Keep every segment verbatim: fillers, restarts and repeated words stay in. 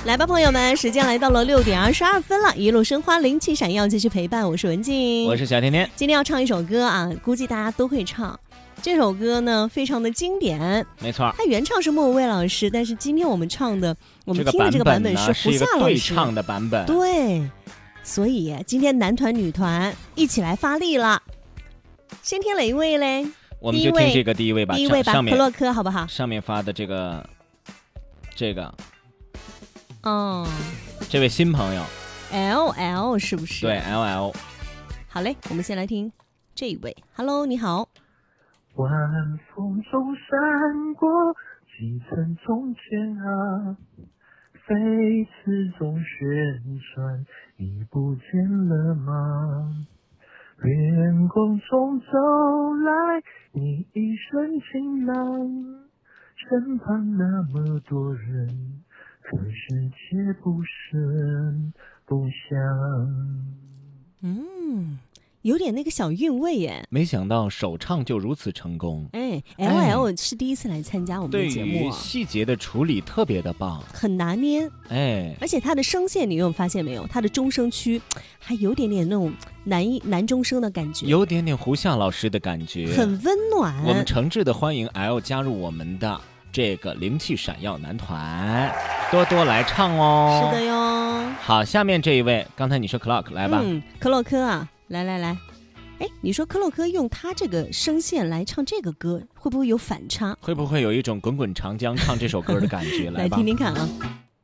来吧，朋友们，时间来到了六点二十二分了，一路生花，灵气闪耀，继续陪伴。我是文静， 我是小甜甜。 今天要唱一首歌啊，估计大家都会唱。这首歌呢，非常的经典， 没错。 它原唱是莫文蔚老师，但是今天我们唱的，我们听的这个版本是胡夏老师对唱的版本。 对，所以今天男团女团一起来发力了。先听哪一位嘞？ 我们就听这个第一位吧， 第一位吧， 上面克洛克好不好？ 上面发的这个，这个， 哦， 这位新朋友 ，L L 是不是？ 对 ，L L。 好嘞，我们先来听这一位。Hello， 你好。 晚风中闪过几层从前啊，飞驰中旋转，你不见了吗？月光中走来，你一身晴朗，身旁那么多人，可是却不声不响。 嗯，有点那个小韵味耶。 没想到首唱就如此成功。 哎 ，L L 是第一次来参加我们的节目、啊， 对于细节的处理特别的棒， 很拿捏。 哎， 而且他的声线，你有发现没有？他的中声区还有点点那种男男中声的感觉， 有点点胡夏老师的感觉， 很温暖。 我们诚挚的欢迎 L 加入我们的这个灵气闪耀男团，多多来唱哦。 是的哟。 好，下面这一位，刚才你说 Clock 来吧。 嗯，克洛科啊，来来来。哎，你说克洛科用他这个声线来唱这个歌，会不会有反差？ 会不会有一种滚滚长江唱这首歌的感觉？ 来听听看啊。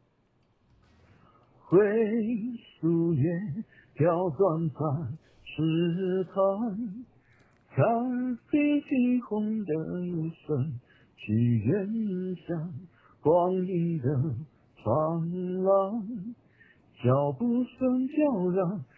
回溯月飘短发池塘，看飞机红的一生去远乡，光阴的长廊，脚步声叫嚷，